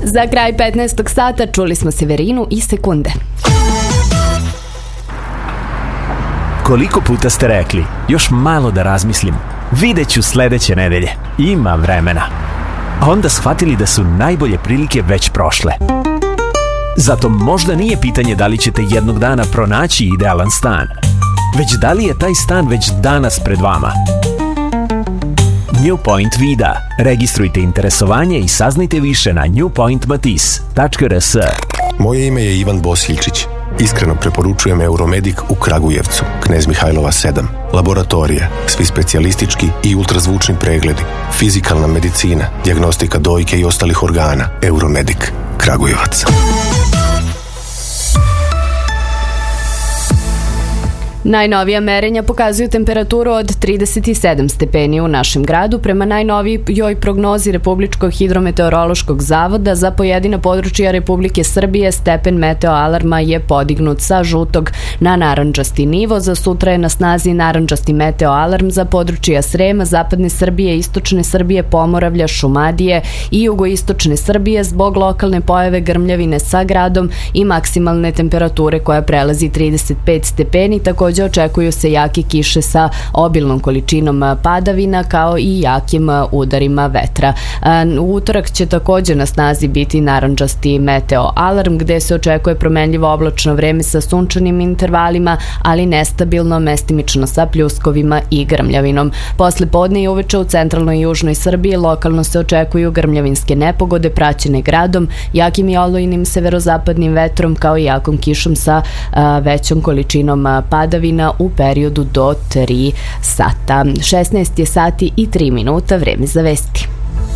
Za kraj 15. sata čuli smo Severinu i Sekunde. Koliko puta ste rekli, još malo da razmislim, vidjet ću sledeće nedelje, ima vremena. A onda shvatili da su najbolje prilike već prošle. Zato možda nije pitanje da li ćete jednog dana pronaći idealan stan, već da li je taj stan već danas pred vama. New Point Vida. Registrujte interesovanje i saznajte više na newpointmatis.rs. Moje ime je Ivan Bosiljčić. Iskreno preporučujem Euromedik u Kragujevcu, Knez Mihajlova 7. Laboratorije, svi specijalistički i ultrazvučni pregledi, fizikalna medicina, dijagnostika dojke i ostalih organa. Euromedik, Kragujevac. Najnovija merenja pokazuju temperaturu od 37 stepeni u našem gradu. Prema najnovijoj prognozi Republičkog hidrometeorološkog zavoda za pojedina područja Republike Srbije stepen meteo alarma je podignut sa žutog na narandžasti nivo. Za sutra je na snazi narandžasti meteo alarm za područja Srema, zapadne Srbije, istočne Srbije, Pomoravlja, Šumadije i jugoistočne Srbije zbog lokalne pojave grmljavine sa gradom i maksimalne temperature koja prelazi 35 stepeni. Također očekuju se jake kiše sa obilnom količinom padavina kao i jakim udarima vetra. U utorak će također na snazi biti narandžasti meteo alarm gde se očekuje promenljivo oblačno vreme sa sunčanim intervalima, ali nestabilno, mestimično sa pljuskovima i grmljavinom. Posle podne i uveče u centralnoj i južnoj Srbiji lokalno se očekuju grmljavinske nepogode praćene gradom, jakim i olujnim severozapadnim vetrom kao i jakom kišom sa većom količinom padavina u periodu do 3 sata. 16 je sati i 3 minuta, vreme za vesti.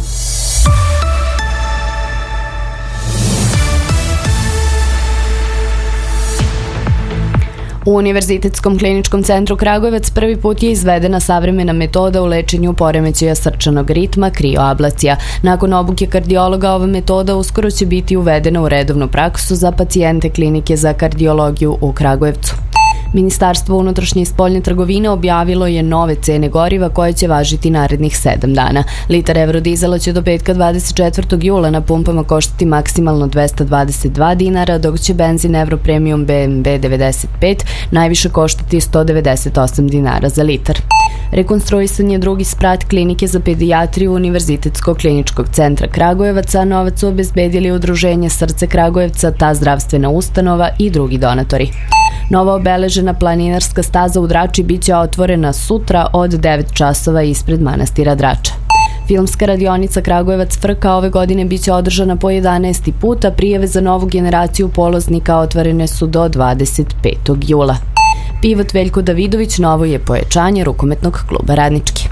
U Univerzitetskom kliničkom centru Kragujevac prvi put je izvedena savremena metoda u lečenju poremećaja srčanog ritma, krioablacija. Nakon obuke kardiologa, ova metoda uskoro će biti uvedena u redovnu praksu za pacijente klinike za kardiologiju u Kragujevcu. Ministarstvo unutrašnje i spoljne trgovine objavilo je nove cene goriva koje će važiti narednih 7 dana. Litar evrodizela će do petka 24. jula na pumpama koštati maksimalno 222 dinara, dok će benzin Euro Premium BMB 95 najviše koštati 198 dinara za litar. Rekonstruisan je drugi sprat klinike za pedijatriju Univerzitetskog kliničkog centra Kragujevac, a novac su obezbedili Udruženje Srce Kragujevca, ta zdravstvena ustanova i drugi donatori. Nova obeležena planinarska staza u Drači biće otvorena sutra od 9 časova ispred manastira Drača. Filmska radionica Kragujevac Frka ove godine biće održana po 11. puta, prijave za novu generaciju polaznika otvorene su do 25. jula. Pivot Veljko Davidović novo je pojačanje rukometnog kluba Radnički.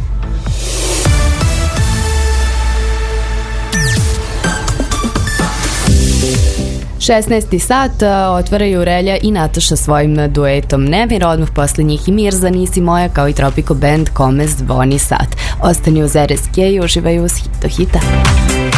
Šesnaesti sat otvaraju Relja i Nataša svojim duetom Nemir, odmah posle njih i Mirza, Nisi moja, kao i Tropico Band Kome zvoni sat. Ostani uz RSK i uživaju uz hito hita.